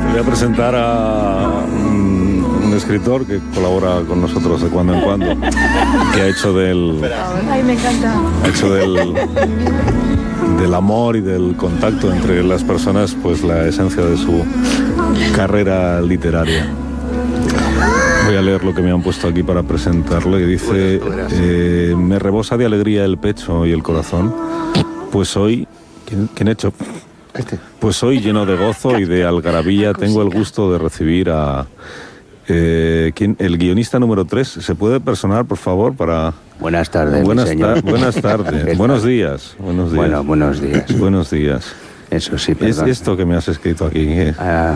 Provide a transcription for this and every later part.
Voy a presentar a un escritor que colabora con nosotros de cuando en cuando, que ha hecho del... Ay, me encanta. Ha hecho del amor y del contacto entre las personas, pues la esencia de su carrera literaria. Voy a leer lo que me han puesto aquí para presentarlo, y dice: me rebosa de alegría el pecho y el corazón, pues hoy... ¿Quién ha hecho? Pues hoy, lleno de gozo y de algarabía, tengo el gusto de recibir a... el guionista número 3. ¿Se puede personar, por favor, para...? Buenas tardes, señor. Buenas tardes. Buenos días. Buenos días. Bueno, buenos días. Buenos días. Eso sí, perdón. ¿Es esto que me has escrito aquí? ¿Qué?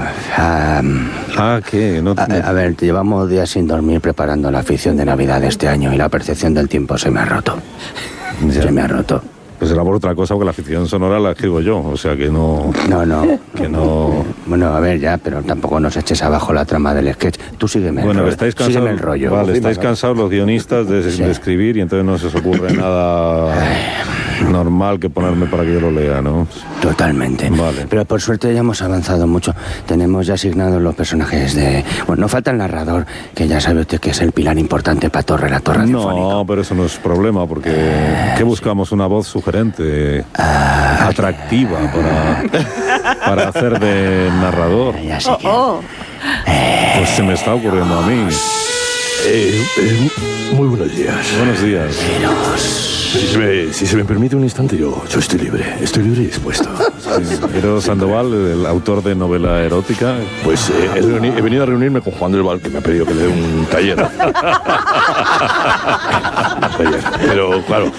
¿Qué? No, a ver, llevamos días sin dormir preparando la ficción de Navidad de este año y la percepción del tiempo se me ha roto. Se me ha roto. Pues será por otra cosa, porque la ficción sonora la escribo yo, o sea que no... No. Que no... Bueno, a ver, ya, pero tampoco nos eches abajo la trama del sketch. Tú sígueme bueno, el rollo. Estáis cansados, sígueme el rollo. Vale, estáis cansados los guionistas de escribir, y entonces no se os ocurre nada normal que ponerme para que yo lo lea, ¿no? Totalmente. Vale. Pero por suerte ya hemos avanzado mucho. Tenemos ya asignados los personajes de... Bueno, no falta el narrador, que ya sabe usted que es el pilar importante para todo relato radiofónico. No, pero eso no es problema, porque ¿qué buscamos? Una voz sugerente, atractiva para hacer de narrador. Ya sé que... Pues se me está ocurriendo a mí. Muy buenos días. Buenos días. Si se me permite un instante, yo estoy libre y dispuesto. Pero Sandoval, el autor de novela erótica. Pues he venido a reunirme con Juan del Val, que me ha pedido que le dé un taller. Pero claro,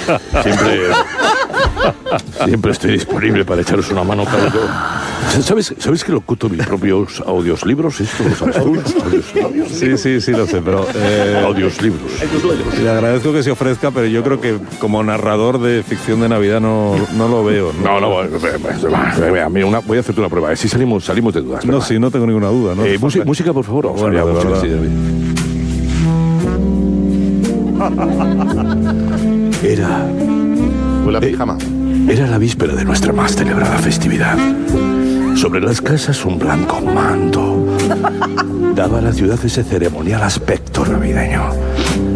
siempre estoy disponible para echaros una mano. ¿Sabes que locuto mis propios audiolibros? ¿Esto lo sabes tú? Sí, lo sé, pero... audiolibros. Le agradezco que se ofrezca, pero yo creo que como narrador de ficción de Navidad no lo veo. Voy a hacerte una prueba. Si salimos de dudas. No, sí, no tengo ninguna duda. ¿No? Música, por favor. Bueno, de verdad. Era la víspera de nuestra más celebrada festividad. Sobre las casas un blanco manto daba a la ciudad ese ceremonial aspecto navideño.